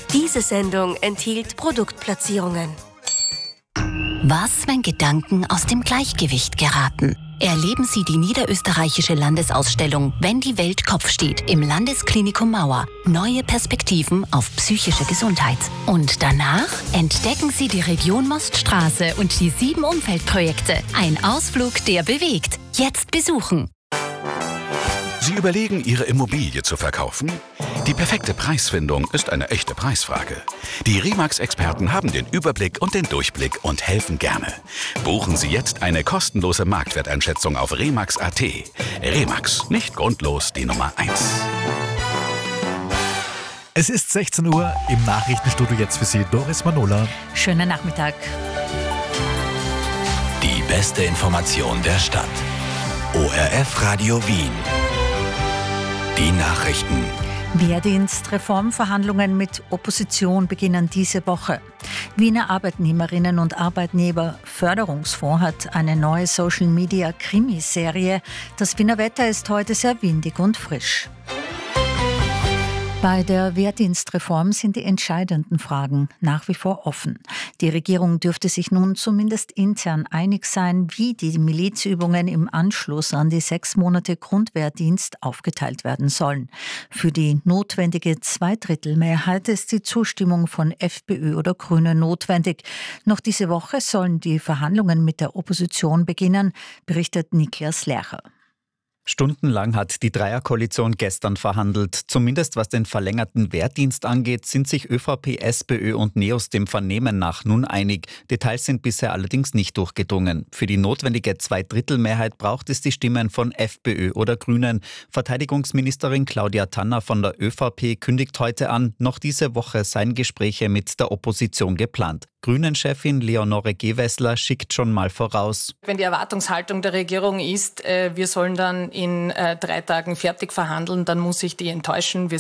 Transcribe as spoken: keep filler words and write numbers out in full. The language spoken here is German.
Diese Sendung enthielt Produktplatzierungen. Was, wenn Gedanken aus dem Gleichgewicht geraten? Erleben Sie die niederösterreichische Landesausstellung Wenn die Welt Kopf steht im Landesklinikum Mauer. Neue Perspektiven auf psychische Gesundheit. Und danach entdecken Sie die Region Moststraße und die sieben Umweltprojekte. Ein Ausflug, der bewegt. Jetzt besuchen. Sie überlegen, Ihre Immobilie zu verkaufen? Die perfekte Preisfindung ist eine echte Preisfrage. Die Remax-Experten haben den Überblick und den Durchblick und helfen gerne. Buchen Sie jetzt eine kostenlose Marktwerteinschätzung auf remax punkt at. Remax, nicht grundlos die Nummer eins. Es ist sechzehn Uhr, im Nachrichtenstudio jetzt für Sie Doris Manola. Schönen Nachmittag. Die beste Information der Stadt. O R F Radio Wien. Die Nachrichten. Wehrdienstreformverhandlungen mit Opposition beginnen diese Woche. Wiener Arbeitnehmerinnen und Arbeitnehmer Förderungsfonds hat eine neue Social-Media-Krimiserie. Das Wiener Wetter ist heute sehr windig und frisch. Bei der Wehrdienstreform sind die entscheidenden Fragen nach wie vor offen. Die Regierung dürfte sich nun zumindest intern einig sein, wie die Milizübungen im Anschluss an die sechs Monate Grundwehrdienst aufgeteilt werden sollen. Für die notwendige Zweidrittelmehrheit ist die Zustimmung von FPÖ oder Grünen notwendig. Noch diese Woche sollen die Verhandlungen mit der Opposition beginnen, berichtet Nikias Lercher. Stundenlang hat die Dreierkoalition gestern verhandelt. Zumindest was den verlängerten Wehrdienst angeht, sind sich ÖVP, SPÖ und NEOS dem Vernehmen nach nun einig. Details sind bisher allerdings nicht durchgedrungen. Für die notwendige Zweidrittelmehrheit braucht es die Stimmen von FPÖ oder Grünen. Verteidigungsministerin Claudia Tanner von der ÖVP kündigt heute an, noch diese Woche seien Gespräche mit der Opposition geplant. Grünen-Chefin Leonore Gewessler schickt schon mal voraus. Wenn die Erwartungshaltung der Regierung ist, wir sollen dann in drei Tagen fertig verhandeln, dann muss ich die enttäuschen. Wir